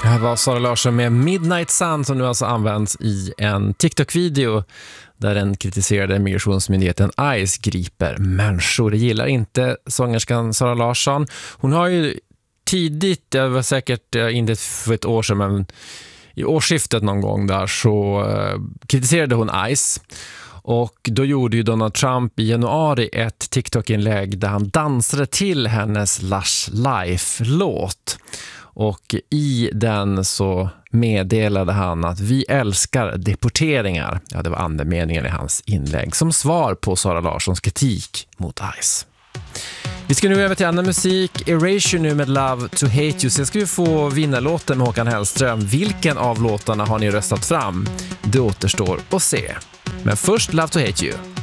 Här var Sara Larsson med Midnight Sun som nu alltså används i en TikTok-video där den kritiserade migrationsmyndigheten ICE griper människor. Det gillar inte sångerskan Sara Larsson. Hon har ju tidigt, det var säkert inte för ett år sedan, men i årsskiftet någon gång där så kritiserade hon ICE. Och då gjorde ju Donald Trump i januari ett TikTok-inlägg där han dansade till hennes Lush Life-låt. Och i den så meddelade han att vi älskar deporteringar. Ja, det var andemeningen i hans inlägg som svar på Sara Larssons kritik mot ICE. Vi ska nu över till annan musik. Erasure nu med Love to Hate You. Sen ska vi få vinnarlåten med Håkan Hellström. Vilken av låtarna har ni röstat fram? Det återstår att se. Men först Love to Hate You.